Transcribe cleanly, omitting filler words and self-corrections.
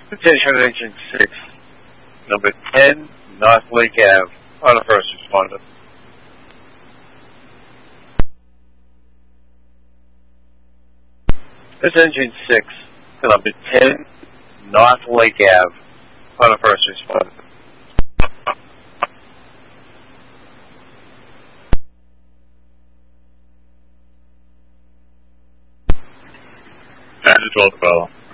Attention Engine 6, number 10, North Lake Ave, on a first responder. This Engine 6, number 10, North Lake Ave, on a first responder. Engine 12 to follow.